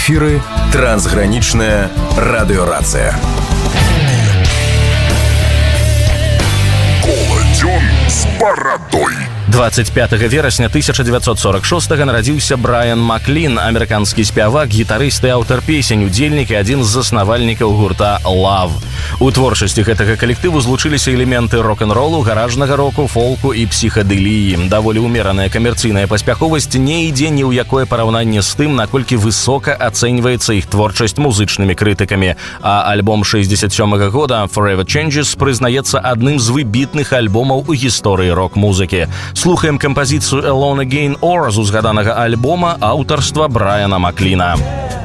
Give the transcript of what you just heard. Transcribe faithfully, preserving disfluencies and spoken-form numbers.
эфиры «Трансграничная радиорация». Колодён с бородой. двадцать пятага верасня тысяча девятьсот сорок шостага нарадзіўся Брайан Маклін, амерыканскі спявак, гітарыст і аўтар песень, удзельнік і адзін з заснавальнікаў гурта Love. У творчасці гэтага калектыву злучыліся элементы рок-н-ролу, гаражнага року, фолку і псіхадэліі. Даволі умераная камерцыйная паспяховасць не ідзе ні ў якое параўнанне з тым, наколькі высока ацэньваецца іх творчасць музычнымі крытыкамі. А альбом шэсцьдзесят сёмага года Forever Changes прызнаецца адным з выбітных альбомаў у гісторыі рок-музыкі. Слухаем кампазіцыю Alone Again or з узгаданага альбома аўтарства Брайана Макліна.